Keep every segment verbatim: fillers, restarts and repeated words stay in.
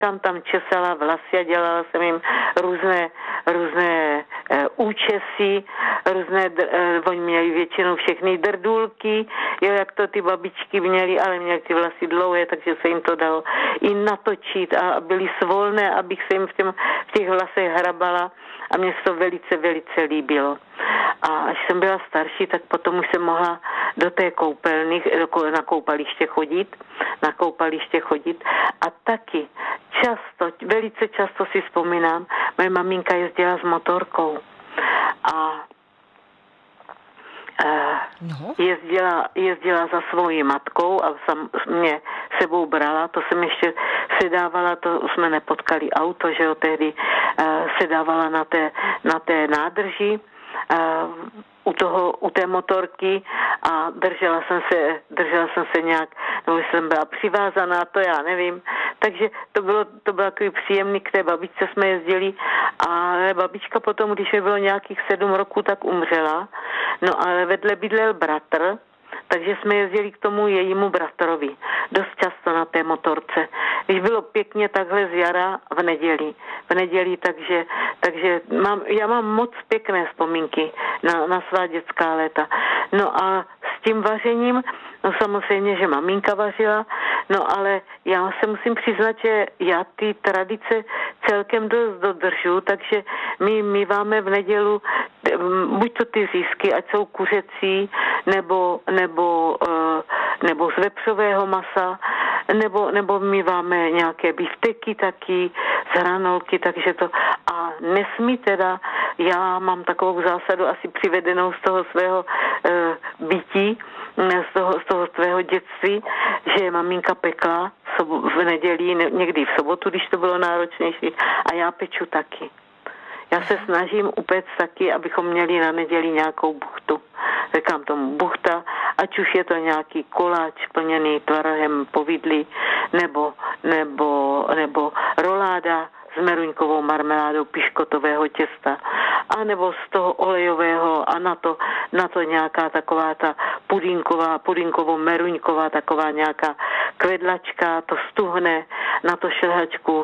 Tam tam česala vlasy a dělala jsem jim různé, různé e, účesy, různé, e, oni měli většinou všechny drdůlky, jo, jak to ty babičky měly, ale měly ty vlasy dlouhé, takže se jim to dalo i natočit a byly svolné, abych se jim v, těm, v těch vlasech hrabala a mně se to velice, velice líbilo. A až jsem byla starší, tak potom už jsem mohla do té koupelny, na koupaliště chodit, na koupaliště chodit a taky často, velice často si vzpomínám, moje maminka jezdila s motorkou a no. jezdila, jezdila za svojí matkou a sam mě sebou brala, to jsem ještě sedávala, to jsme nepotkali auto, že jo, tehdy sedávala na té, na té nádrži u toho, u té motorky a držela jsem se, držela jsem se nějak, nebo jsem byla přivázaná, to já nevím. Takže to bylo, to bylo takový příjemný, k té babičce jsme jezdili a babička potom, když mi bylo nějakých sedm roků, tak umřela. No ale vedle bydlel bratr, takže jsme jezdili k tomu jejímu bratrovi. Dost často na té motorce. Když bylo pěkně takhle z jara v neděli. V neděli, takže, takže mám, já mám moc pěkné vzpomínky na, na svá dětská léta. No a s tím vařením, no samozřejmě, že maminka vařila, no ale já se musím přiznat, že já ty tradice celkem dost dodržu, takže my míváme v nedělu buď to ty řízky, ať jsou kuřecí, nebo, nebo, nebo z vepřového masa, nebo, nebo míváme nějaké bifteky taky, z hranolky, takže to a nesmí teda, já mám takovou zásadu asi přivedenou z toho svého e, bytí, z toho, z toho svého dětství, že maminka pekla v neděli, někdy v sobotu, když to bylo náročnější, a já peču taky. Já se snažím upéct taky, abychom měli na neděli nějakou buchtu. Říkám tomu buchta, ať už je to nějaký koláč plněný tvarohem povidlí, nebo, nebo, nebo roláda s meruňkovou marmeládou piškotového těsta, a nebo z toho olejového a na to, na to nějaká taková ta pudinková, pudinkovo meruňková taková nějaká kvedlačka, to stuhne, na to šlehačku,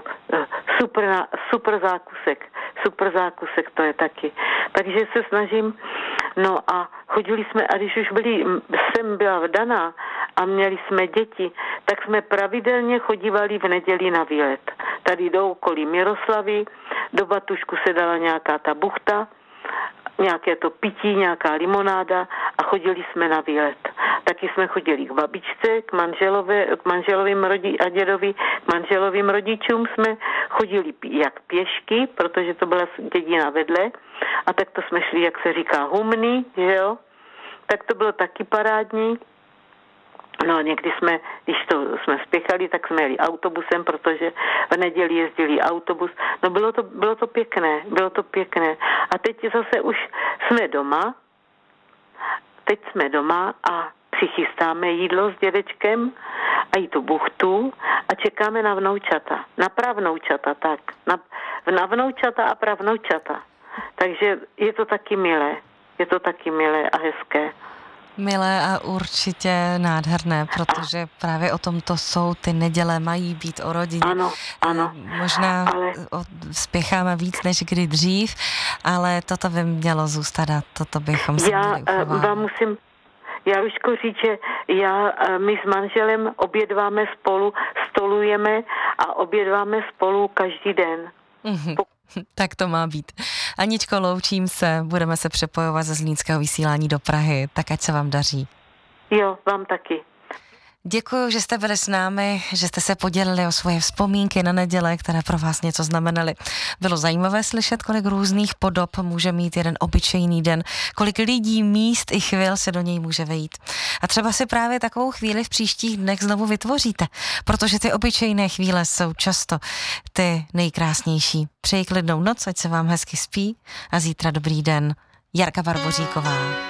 super, super zákusek, super zákusek to je taky. Takže se snažím, no a chodili jsme, a když už byli, jsem byla vdaná a měli jsme děti, tak jsme pravidelně chodívali v neděli na výlet. Tady do okolí Miroslavy, do batušku se dala nějaká ta buchta, nějaké to pití, nějaká limonáda a chodili jsme na výlet. Taky jsme chodili k babičce, k, manželové, k manželovým rodi, a dědovi, k manželovým rodičům jsme chodili jak pěšky, protože to byla dědina vedle, a tak to jsme šli, jak se říká, humny, že jo? Tak to bylo taky parádní. No někdy jsme, když to jsme spěchali, tak jsme jeli autobusem, protože v neděli jezdili autobus. No bylo to, bylo to pěkné, bylo to pěkné. A teď zase už jsme doma, teď jsme doma a přichystáme jídlo s dědečkem a i tu buchtu a čekáme na vnoučata, na pravnoučata, tak, na, na vnoučata a pravnoučata. Takže je to taky milé, je to taky milé a hezké. Milé a určitě nádherné, protože právě o tom to jsou, ty neděle mají být o rodině. Ano, ano. Možná ale... spěcháme víc než kdy dřív, ale toto by mělo zůstat a toto bychom si já, měli uchovávat. Já vám musím, Jaruško, říct, že já, my s manželem obědváme spolu, stolujeme a obědváme spolu každý den. Mm-hmm. Tak to má být. Aničko, loučím se, budeme se přepojovat ze Zlínského vysílání do Prahy, tak ať se vám daří. Jo, vám taky. Děkuji, že jste byli s námi, že jste se podělili o svoje vzpomínky na neděle, které pro vás něco znamenaly. Bylo zajímavé slyšet, kolik různých podob může mít jeden obyčejný den, kolik lidí, míst i chvil se do něj může vejít. A třeba si právě takovou chvíli v příštích dnech znovu vytvoříte, protože ty obyčejné chvíle jsou často ty nejkrásnější. Přeji klidnou noc, ať se vám hezky spí a zítra dobrý den. Jarka Barboříková.